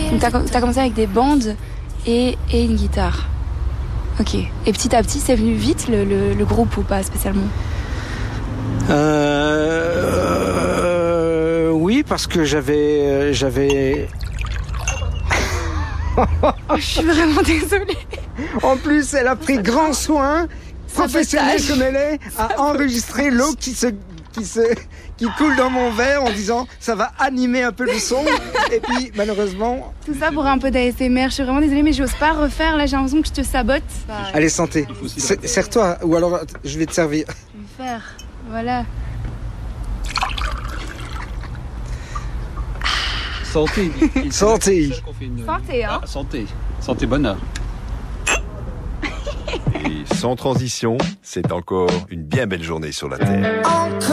Donc t'as commencé avec des bandes et une guitare. Ok. Et petit à petit, c'est venu vite le groupe ou pas spécialement? Oui, parce que j'avais... Je suis vraiment désolée. En plus, elle a pris grand soin, professionnelle comme elle est, à enregistrer l'eau qui coule dans mon verre en disant ça va animer un peu le son. Et puis malheureusement... Tout ça pour un peu d'ASMR. Je suis vraiment désolée, mais j'ose pas refaire. Là, j'ai l'impression que je te sabote. Allez, santé. Serre-toi, ou alors je vais te servir. Je vais le faire. Voilà. Santé. Santé. Santé, hein. Santé. Santé, bonheur. Et sans transition, c'est encore une bien belle journée sur la Terre.